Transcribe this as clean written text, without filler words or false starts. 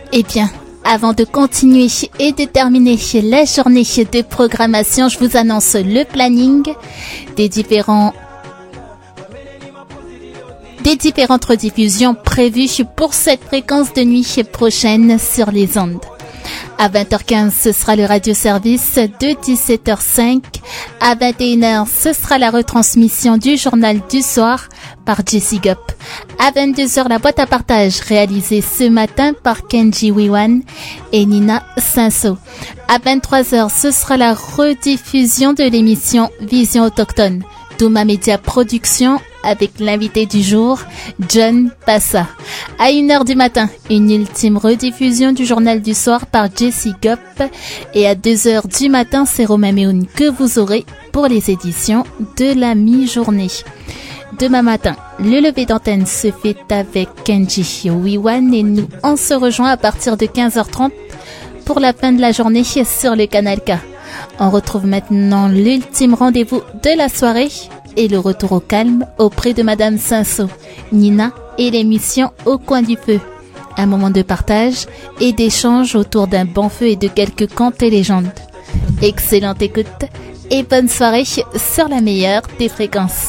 Eh bien, avant de continuer et de terminer la journée de programmation, je vous annonce le planning des différentes rediffusions prévues pour cette fréquence de nuit prochaine sur les ondes. À 20h15, ce sera le radio-service de 17h05. À 21h, ce sera la retransmission du journal du soir par Jessie Gop. À 22h, la boîte à partage réalisée ce matin par Kenji Wiwan et Nina Cinceau. À 23h, ce sera la rediffusion de l'émission Vision Autochtone. Douma Media Production avec l'invité du jour, John Passa. À 1h du matin, une ultime rediffusion du journal du soir par Jessie Gop. Et à 2h du matin, c'est Romain Méoun que vous aurez pour les éditions de la mi-journée. Demain matin, le lever d'antenne se fait avec Kenji Wiwan et nous, on se rejoint à partir de 15h30 pour la fin de la journée sur le canal K. On retrouve maintenant l'ultime rendez-vous de la soirée et le retour au calme auprès de Madame Cinceau, Nina et l'émission Au coin du feu. Un moment de partage et d'échange autour d'un bon feu et de quelques contes et légendes. Excellente écoute et bonne soirée sur la meilleure des fréquences.